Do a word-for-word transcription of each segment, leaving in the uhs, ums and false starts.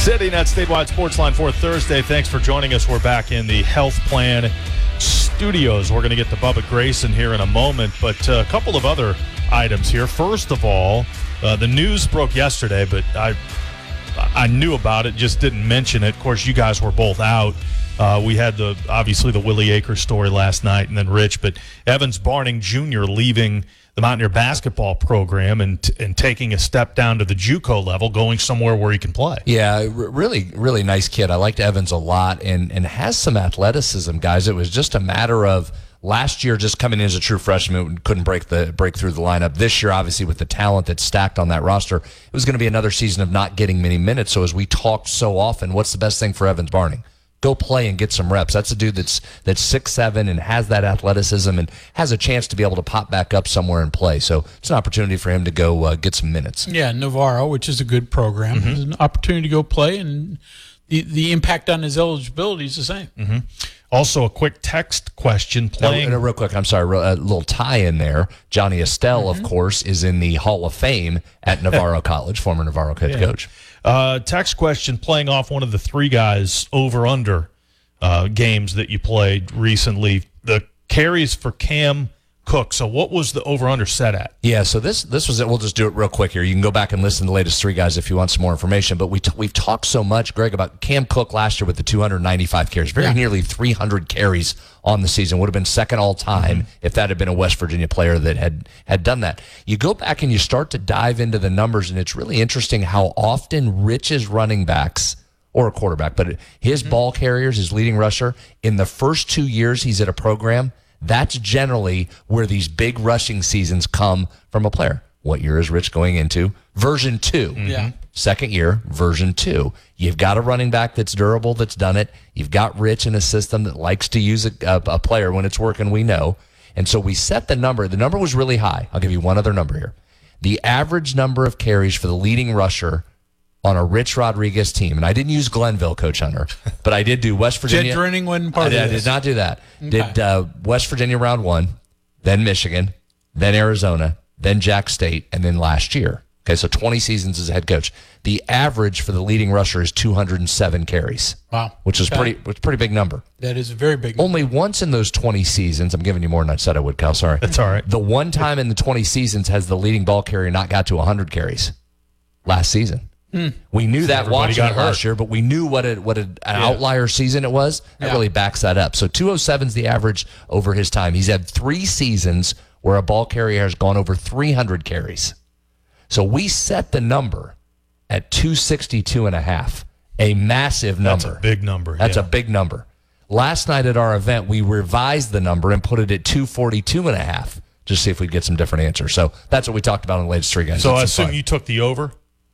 Sitting at Statewide Sportsline for Thursday. Thanks for joining us. We're back in the Health Plan Studios. We're going to get to Bubba Grayson here in a moment, but uh, a couple of other items here. First of all, uh, the news broke yesterday, but I I knew about it, just didn't mention it. Of course, you guys were both out. Uh, we had the obviously the Willie Akers story last night, and then Rich, but Evans Barning Junior leaving the Mountaineer basketball program and and taking a step down to the JUCO level, going somewhere where he can play. Yeah, r- really, really nice kid. I liked Evans a lot, and and has some athleticism, guys. It was just a matter of last year just coming in as a true freshman, couldn't break the break through the lineup. This year, obviously, with the talent that's stacked on that roster, it was going to be another season of not getting many minutes. So as we talked so often, what's the best thing for Evans Barning? Go play and get some reps. That's a dude that's that's six seven and has that athleticism and has a chance to be able to pop back up somewhere and play. So it's an opportunity for him to go uh, get some minutes. Yeah, Navarro, which is a good program, mm-hmm. is an opportunity to go play, and the, the impact on his eligibility is the same. Mm-hmm. Also, a quick text question. Playing no, no, real quick, I'm sorry, a little tie in there. Johnny Estelle, mm-hmm. of course, is in the Hall of Fame at Navarro College, former Navarro head yeah. coach. Uh, text question, playing off one of the three guys over-under uh, games that you played recently, the carries for Cam Cook. So what was the over-under set at? Yeah, so this this was it. We'll just do it real quick here. You can go back and listen to the latest three guys if you want some more information. But we t- we've talked so much, Greg, about Cam Cook last year with the two hundred ninety-five carries. Very yeah. nearly three hundred carries on the season. Would have been second all-time mm-hmm. if that had been a West Virginia player that had, had done that. You go back and you start to dive into the numbers, and it's really interesting how often Rich's running backs, or a quarterback, but his mm-hmm. ball carriers, his leading rusher, in the first two years he's at a program, that's generally where these big rushing seasons come from a player. What year is Rich going into? Version two. Mm-hmm. Yeah. Second year, version two. You've got a running back that's durable, that's done it. You've got Rich in a system that likes to use a, a, a player when it's working, we know. And so we set the number. The number was really high. I'll give you one other number here. The average number of carries for the leading rusher on a Rich Rodriguez team, and I didn't use Glenville, Coach Hunter, but I did do West Virginia. Jed Drenning wasn't part I did, of I this. did not do that. Okay. Did uh, West Virginia round one, then Michigan, then Arizona, then Jack State, and then last year. Okay, so twenty seasons as a head coach. The average for the leading rusher is two hundred seven carries. Wow. Which is okay. pretty which is a pretty big number. That is a very big number. Only once in those twenty seasons, I'm giving you more than I said I would, Kyle, sorry. That's all right. The one time in the twenty seasons has the leading ball carrier not got to one hundred carries last season. Hmm. We knew that Everybody watching it got last hurt. year, but we knew what a, what a, an Yeah. outlier season it was. That Yeah. really backs that up. So two oh seven is the average over his time. He's had three seasons where a ball carrier has gone over three hundred carries. So we set the number at two sixty-two and a half, a massive number. That's a big number. That's yeah. a big number. Last night at our event, we revised the number and put it at two forty-two and a half, just see if we get some different answers. So that's what we talked about in the latest three guys. So That's I some assume fun. you took the over?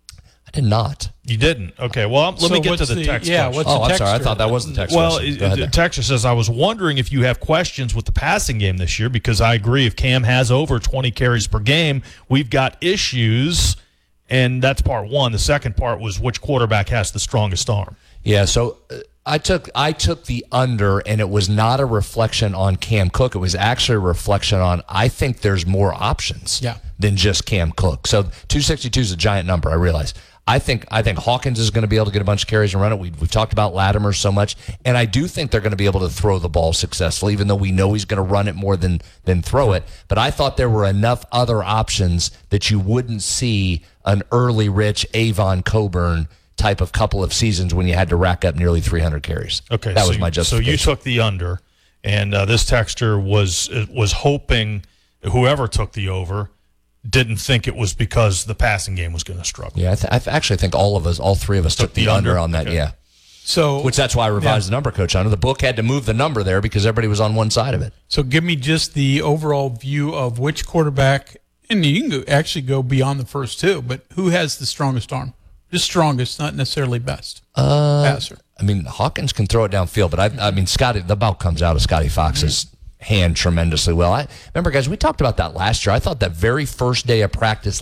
I did not. You didn't? Okay, well, let So me get to what's the, the- text yeah, question. what's Oh, the I'm sorry. I texture? thought that was the text Well, question. it, Go ahead the there. texture says, I was wondering if you have questions with the passing game this year, because I agree, if Cam has over twenty carries per game, we've got issues, and that's part one. The second part was which quarterback has the strongest arm. Yeah, so uh, I took I took the under, and it was not a reflection on Cam Cook. It was actually a reflection on I think there's more options Yeah. than just Cam Cook. So two sixty-two is a giant number, I realize. I think I think Hawkins is going to be able to get a bunch of carries and run it. We, we've talked about Latimer so much, and I do think they're going to be able to throw the ball successfully, even though we know he's going to run it more than than throw it. But I thought there were enough other options that you wouldn't see an early Rich Avon Coburn type of couple of seasons when you had to rack up nearly three hundred carries. Okay, that so was my you- justification. So you took the under, and uh, this texter was was hoping whoever took the over didn't think it was because the passing game was going to struggle. Yeah, I, th- I th- actually think all of us, all three of us, took, Took the, the under, under? on that. Okay. Yeah, So, which that's why I revised Yeah. the number, Coach Hunter. The book had to move the number there because everybody was on one side of it. so give me just the overall view of which quarterback, and you can go, actually go beyond the first two, but who has the strongest arm? Just strongest, not necessarily best Uh, passer. I mean, Hawkins can throw it downfield, but I, I mean, Scotty, the ball comes out of Scotty Fox's hand tremendously well. I remember, guys, we talked about that last year. I thought that very first day of practice